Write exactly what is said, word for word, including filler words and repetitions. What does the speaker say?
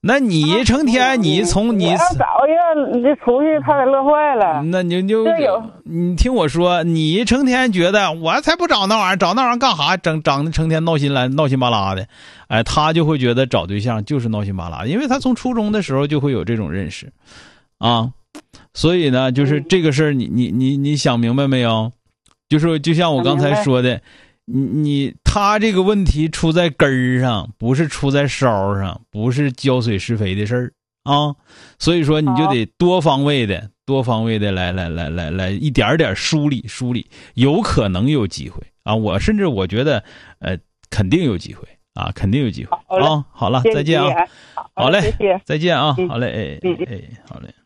那你成天你从你要找一个你出去，他给乐坏了。 那你就这有你听我说，你成天觉得我才不找那玩意儿，找那玩意儿干啥？整长得成天闹心来闹心巴拉的，哎，他就会觉得找对象就是闹心巴拉，因为他从初中的时候就会有这种认识，啊，所以呢，就是这个事儿，你你你你想明白没有？就是就像我刚才说的。你你他这个问题出在根儿上，不是出在梢上，不是浇水施肥的事儿啊，所以说你就得多方位的、多方位的来来来来来一点点梳理梳理，有可能有机会啊！我甚至我觉得，呃，肯定有机会啊，肯定有机会啊！好了，再见啊！好嘞，再见啊！好嘞，哎哎哎，好嘞。